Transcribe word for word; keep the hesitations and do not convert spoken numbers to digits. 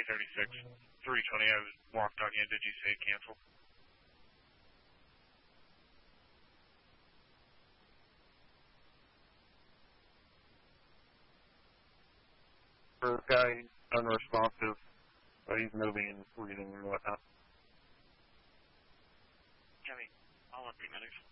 thirty-six, three twenty, I was walked on you. Did you say cancel? For the guy, unresponsive, but he's moving and breathing and whatnot. Jimmy, I'll let the medics.